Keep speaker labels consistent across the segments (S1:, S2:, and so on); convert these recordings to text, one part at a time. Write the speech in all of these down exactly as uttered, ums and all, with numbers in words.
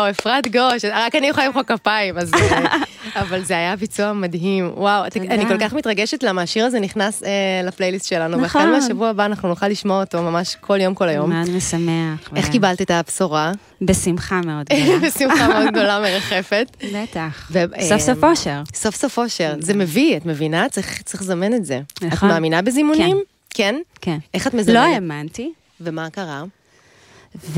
S1: וואו, אפרת גוש, רק אני יכולה למחוא כפיים, אז... אבל זה היה ביצוע מדהים, וואו, אני כל כך מתרגשת למה השיר הזה נכנס לפלייליסט שלנו, והחל מהשבוע הבא אנחנו נוכל לשמוע אותו ממש כל יום, כל היום.
S2: מאוד משמח.
S1: איך קיבלת את הבשורה?
S2: בשמחה מאוד גדולה.
S1: בשמחה מאוד גדולה מרחפת.
S2: בטח. סוף סוף אושר.
S1: סוף סוף אושר. זה מביא, את מבינה? צריך לזמן את זה. את מאמינה בזימונים? כן.
S2: כן.
S1: איך את מזמנת?
S2: לא האמנתי.
S1: ומה קרה?
S2: ו...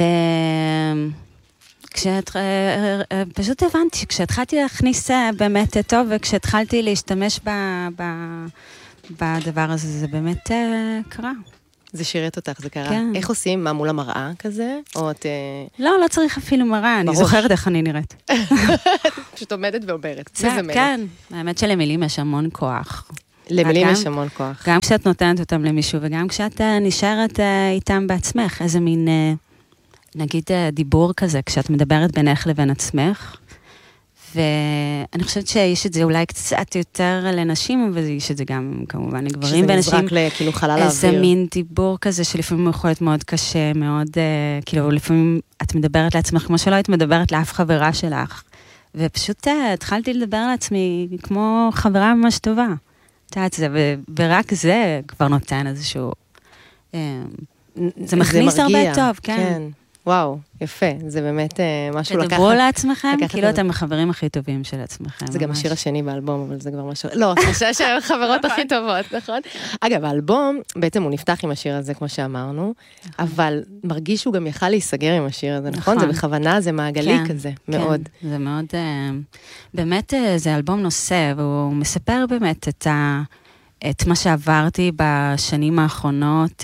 S2: כשאת, פשוט הבנתי שכשהתחלתי להכניס באמת טוב, וכשהתחלתי להשתמש ב, ב, בדבר הזה, זה באמת קרה.
S1: זה שירת אותך, זה קרה.
S2: כן.
S1: איך עושים? מה, מול המראה כזה? או את...
S2: לא, לא צריך אפילו מראה, אני זוכרת איך אני נראית.
S1: פשוט עומדת ואומרת. זה מלך.
S2: כן, האמת שלמילים יש המון כוח.
S1: למילים יש המון כוח.
S2: גם כשאת נותנת אותם למישהו, וגם כשאת נשארת איתם בעצמך, איזה מין... נגיד דיבור כזה, כשאת מדברת בינך לבין עצמך, ואני חושבת שיש את זה אולי קצת יותר לנשים, אבל יש את זה גם כמובן לגברים ונשים.
S1: שזה נזרק לכאילו חלל האוויר.
S2: איזה מין דיבור כזה, שלפעמים יכול להיות מאוד קשה, מאוד, כאילו לפעמים את מדברת לעצמך, כמו שלא היית מדברת לאף חברה שלך, ופשוט התחלתי לדבר לעצמי כמו חברה ממש טובה. ורק זה כבר נותן איזשהו, זה מכניס הרבה טוב, כן.
S1: וואו, יפה, זה באמת משהו לקחת.
S2: תדברו לעצמכם, כאילו אתם החברים הכי טובים של עצמכם.
S1: זה גם השיר השני באלבום, אבל זה כבר משהו... לא, אני חושבת שהן החברות הכי טובות, נכון? אגב, האלבום, בעצם הוא נפתח עם השיר הזה, כמו שאמרנו, אבל מרגיש שהוא גם יכל להיסגר עם השיר הזה, נכון? זה בכוונה, זה מעגלי כזה, מאוד.
S2: זה מאוד... באמת, זה אלבום נושא, והוא מספר באמת את מה שעברתי בשנים האחרונות,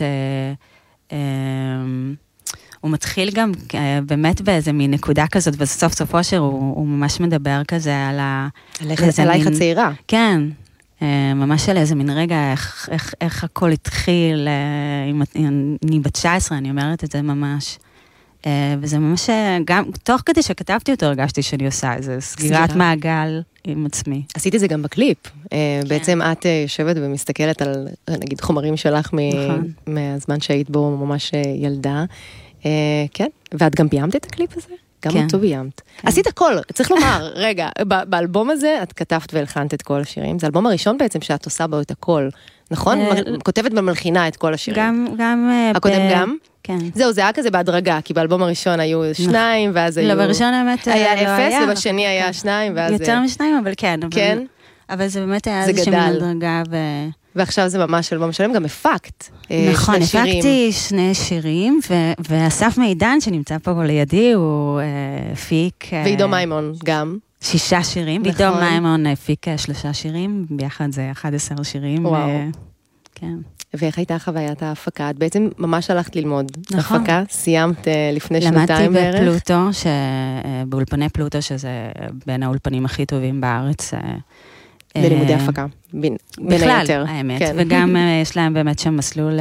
S2: הוא מתחיל גם באמת באיזה מין נקודה כזאת, בסוף סופו שהוא ממש מדבר כזה על ה...
S1: עלייך הצעירה.
S2: כן, ממש על איזה מין רגע, איך הכל התחיל, אני בת תשע עשרה, אני אומרת את זה ממש. וזה ממש, גם תוך כדי שכתבתי אותו, הרגשתי שאני עושה איזה סגירת מעגל עם עצמי.
S1: עשית את זה גם בקליפ. בעצם את יושבת ומסתכלת על, נגיד, חומרים שלך מהזמן שהיית בו ממש ילדה. כן, ואת גם ביימת את הקליפ הזה? גם אותו ביימת. עשית הכל, צריך לומר, רגע, באלבום הזה את כתבת והלחנת את כל השירים, זה האלבום הראשון בעצם שאת עושה בו את הכל, נכון? כותבת במלחינה את כל השירים.
S2: גם, גם...
S1: הקודם גם?
S2: כן.
S1: זהו, זה היה כזה בהדרגה, כי באלבום הראשון היו שניים, ואז היו...
S2: לא, בראשון האמת לא היה.
S1: היה אפס, ובשני היה שניים, ואז...
S2: יותר משניים, אבל כן.
S1: כן?
S2: אבל זה באמת היה איזה שם בהדרגה, ו...
S1: ועכשיו זה ממש אלבום שלם, גם הפקת.
S2: נכון, הפקתי שני שירים, ואסף מידן שנמצא פה לידי, הוא הפיק...
S1: ועידו מימון גם.
S2: שישה שירים, ועידו מימון הפיק שלושה שירים, ביחד זה אחד עשר שירים.
S1: וואו.
S2: כן.
S1: ואיך הייתה חוויית ההפקה? את בעצם ממש הלכת ללמוד הפקה, סיימת לפני שנתיים בערך.
S2: למדתי בפלוטו, באולפני פלוטו, שזה בין האולפנים הכי טובים בארץ,
S1: בלימודי הפקה, בין היתר.
S2: בכלל, האמת, וגם יש להם באמת שם מסלול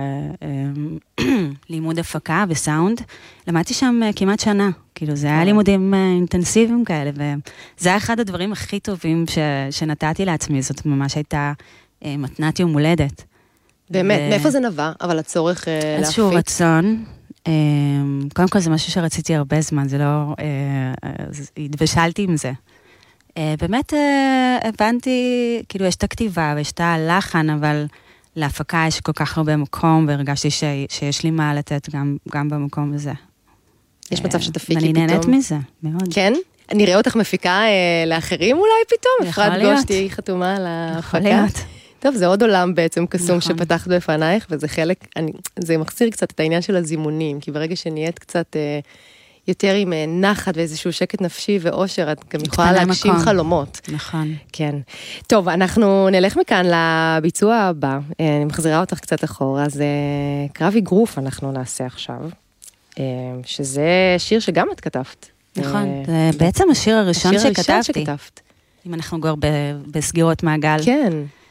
S2: ללימוד הפקה וסאונד. למדתי שם כמעט שנה, כאילו זה היה לימודים אינטנסיביים כאלה, וזה היה אחד הדברים הכי טובים שנתתי לעצמי, זאת ממש הייתה מתנת יום הולדת.
S1: באמת, מאיפה זה נבע? אבל הצורך להפיק?
S2: איזשהו רצון. קודם כל זה משהו שרציתי הרבה זמן, זה לא... התבשלתי עם זה. באמת הבנתי, כאילו יש את הכתיבה ויש את הלחן, אבל להפקה יש כל כך הרבה מקום, והרגשתי שיש לי מה לתת גם במקום הזה.
S1: יש מצב שתפיקי פתאום.
S2: ואני נהנית מזה, מאוד.
S1: כן? נראה אותך מפיקה לאחרים אולי פתאום? אפרת גוש תהי חתומה על ההפקה.
S2: יכול להיות.
S1: טוב, זה עוד עולם בעצם קסום שפתחת בפנייך, וזה חלק, זה מחסיר קצת את העניין של הזימונים, כי ברגע שנהיית קצת יותר עם נחת ואיזשהו שקט נפשי ואושר, את גם יכולה להגשים חלומות.
S2: נכון.
S1: כן. טוב, אנחנו נלך מכאן לביצוע הבא, אני מחזירה אותך קצת אחורה, אז קרב אגרוף אנחנו נעשה עכשיו, שזה שיר שגם את כתבת.
S2: נכון, זה בעצם השיר הראשון
S1: השיר
S2: שכתבתי.
S1: הראשון שכתבת.
S2: אם אנחנו כבר בסגירות מעגל.
S1: כן.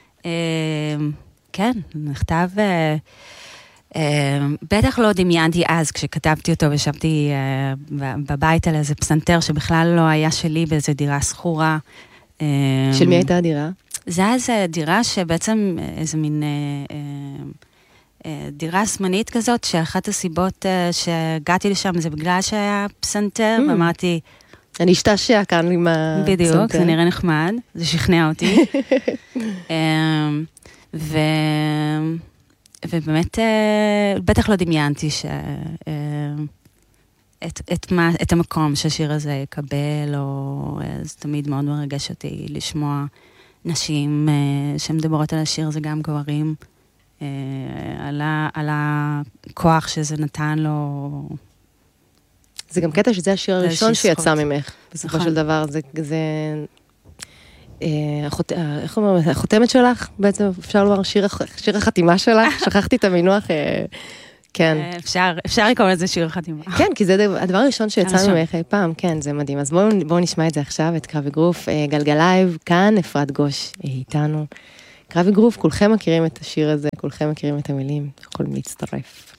S2: כן, נכתב, בטח לא דמיינתי אז, כשכתבתי אותו וישבתי בבית על איזה פסנתר, שבכלל לא היה שלי באיזה דירה סחורה.
S1: של מי הייתה הדירה?
S2: זה היה איזה דירה שבעצם איזה מין דירה זמנית כזאת, שאחת הסיבות שהגעתי לשם זה בגלל שהיה פסנתר, ואמרתי,
S1: אני אשתעשע כאן עם ה...
S2: בדיוק, זה נראה נחמד, זה שכנע אותי. ו... ובאמת, בטח לא דמיינתי ש... את, את, מה, את המקום שהשיר הזה יקבל, או זה תמיד מאוד מרגש אותי לשמוע נשים שמדברות על השיר הזה, גם גברים, על, ה, על הכוח שזה נתן לו.
S1: זה גם קטע שזה השיר הראשון שיצא ממך, בסופו של דבר, זה, זה החות, איך אומרים, החותמת שלך, בעצם אפשר לומר שיר, שיר החתימה שלך, שכחתי את המינוח, כן.
S2: אפשר, אפשר לקרוא לזה שיר חתימה.
S1: כן, כי זה הדבר הראשון שיצא ממך אי פעם, כן, זה מדהים. אז בואו, בואו נשמע את זה עכשיו, את קרב אגרוף, גלגלייב, כאן אפרת גוש איתנו. קרב אגרוף, כולכם מכירים את השיר הזה, כולכם מכירים את המילים, יכולים להצטרף.